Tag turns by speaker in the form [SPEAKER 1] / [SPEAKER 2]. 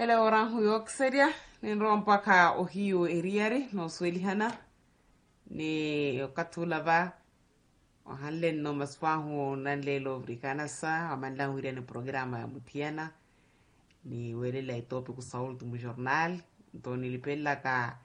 [SPEAKER 1] Ele oran huyok seria ni rompa ka ohio eriare no swelihana ni katula ba o hanlen no masfahu nan lelo brikana sa amanda huria ni programa ya mutiana ni welela itope ku saul tu jornal to nilipenda ka